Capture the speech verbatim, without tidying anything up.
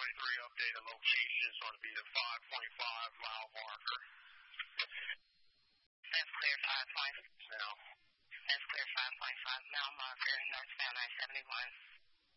twenty-three updated location is going to be the five twenty-five mile marker. That's clear, five twenty-five. Now. That's clear, five twenty-five mile marker, northbound I seventy-one.